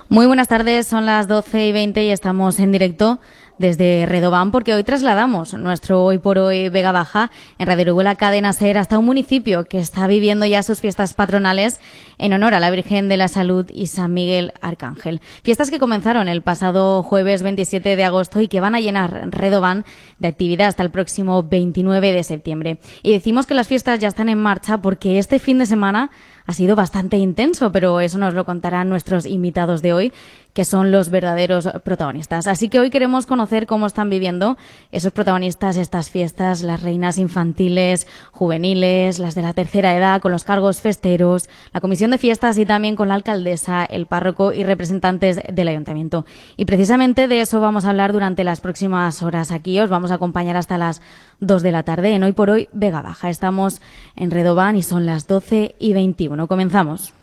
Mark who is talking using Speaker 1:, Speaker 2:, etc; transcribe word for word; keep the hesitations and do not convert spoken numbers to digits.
Speaker 1: Muy buenas tardes, son las doce y veinte y estamos en directo desde Redován porque hoy trasladamos nuestro Hoy por Hoy Vega Baja en Radio Orihuela Cadena Ser hasta un municipio que está viviendo ya sus fiestas patronales en honor a la Virgen de la Salud y San Miguel Arcángel. Fiestas que comenzaron el pasado jueves veintisiete de agosto y que van a llenar Redován de actividad hasta el próximo veintinueve de septiembre. Y decimos que las fiestas ya están en marcha porque este fin de semana ha sido bastante intenso, pero eso nos lo contarán nuestros invitados de hoy, que son los verdaderos protagonistas. Así que hoy queremos conocer cómo están viviendo esos protagonistas estas fiestas, las reinas infantiles, juveniles, las de la tercera edad, con los cargos festeros, la comisión de fiestas y también con la alcaldesa, el párroco y representantes del ayuntamiento. Y precisamente de eso vamos a hablar durante las próximas horas aquí. Os vamos a acompañar hasta las dos de la tarde en Hoy por Hoy Vega Baja. Estamos en Redován y son las doce y veintiuno. Comenzamos.